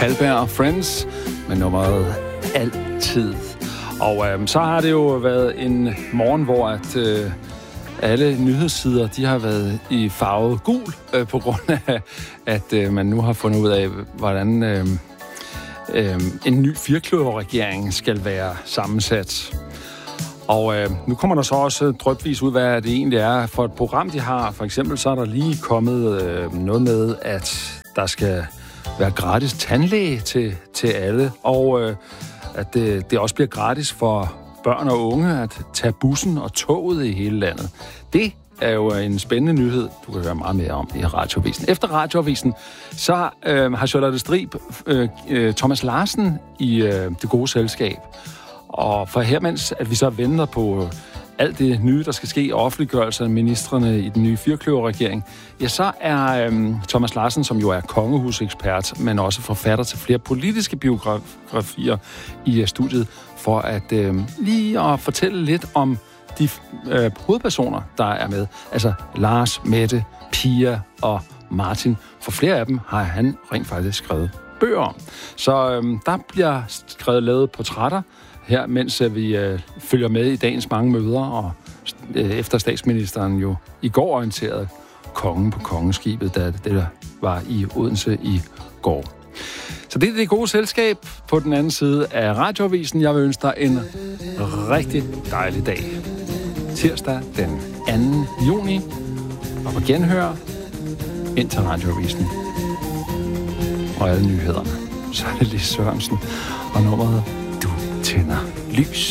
Hallberg og Friends med nummeret Altid. Og så har det jo været en morgen, hvor alle nyhedssider, de har været i farvet gul, på grund af, at man nu har fundet ud af, hvordan en ny firkløverregering skal være sammensat. Og nu kommer der så også drypvis ud, hvad det egentlig er for et program, de har. For eksempel så er der lige kommet noget med, at der skal være gratis tandlæge til alle, og at det også bliver gratis for børn og unge at tage bussen og toget i hele landet. Det er jo en spændende nyhed, du kan høre meget mere om i Radioavisen. Efter Radioavisen, så har Charlotte Strib Thomas Larsen i Det Gode Selskab. Og for her, mens at vi så venter på alt det nye, der skal ske, offentliggørelse af ministrene i den nye firkløverregering, ja, så er Thomas Larsen, som jo er kongehusekspert, men også forfatter til flere politiske biografier i studiet, for at lige at fortælle lidt om de hovedpersoner, der er med. Altså Lars, Mette, Pia og Martin. For flere af dem har han rent faktisk skrevet bøger om. Så der bliver lavet portrætter her, mens vi følger med i dagens mange møder, og efter statsministeren jo i går orienterede kongen på kongeskibet, da det var i Odense i går. Så det er Det Gode Selskab på den anden side af Radioavisen. Jeg vil ønske dig en rigtig dejlig dag. Tirsdag den 2. juni, og på genhør ind til Radioavisen og alle nyhederne. Så er det Lis Sørensen og nummeret Du tænder lys.